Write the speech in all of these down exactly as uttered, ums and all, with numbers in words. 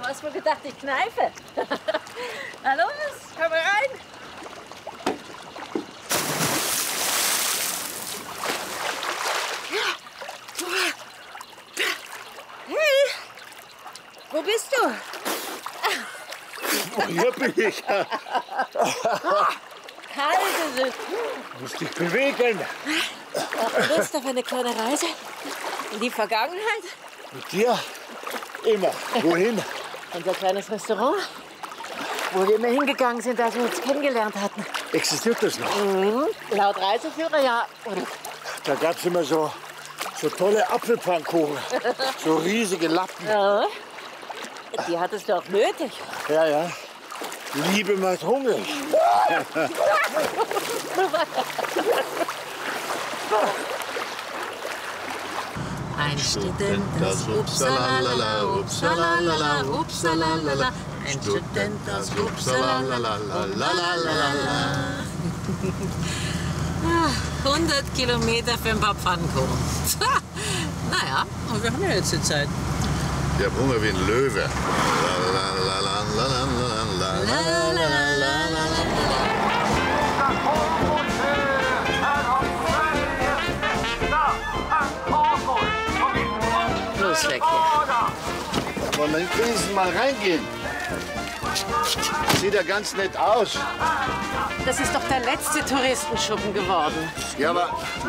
Du hast wohl gedacht, ich kneife. Na los, komm mal rein. Hey, wo bist du? Oh, hier bin ich. Kalt ist es. Du musst dich bewegen. Lust auf eine kleine Reise in die Vergangenheit? Mit dir? Immer. Wohin? Unser kleines Restaurant, wo wir immer hingegangen sind, als wir uns kennengelernt hatten. Existiert das noch? Mhm. Laut Reiseführer, ja. Da gab es immer so, so tolle Apfelpfannkuchen. So riesige Lappen. Ja. Die hattest du auch nötig. Ja, ja. Liebe macht hungrig. Ein Student, das Upsalalala, Upsalalala, Upsalalala. Ein Student, das Upsalalala. hundert Kilometer für ein paar Pfannkuchen. Naja, und wir haben ja jetzt die Zeit. Ich hab Hunger wie ein Löwe. Los, weg hier. Wollen wir wenigstens mal reingehen? Sieht ja ganz nett aus. Das ist doch der letzte Touristenschuppen geworden. Ja, aber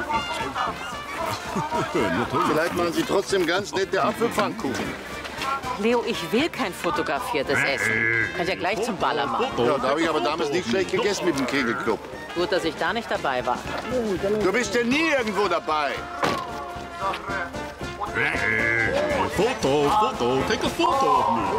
vielleicht machen Sie trotzdem ganz nette Apfelpfannkuchen. Leo, ich will kein fotografiertes Essen. Kann ja gleich zum Ballermann. Ja, da habe ich aber damals nicht schlecht gegessen mit dem Kegelclub. Gut, dass ich da nicht dabei war. Du bist ja nie irgendwo dabei. Foto, Foto, take a photo of me.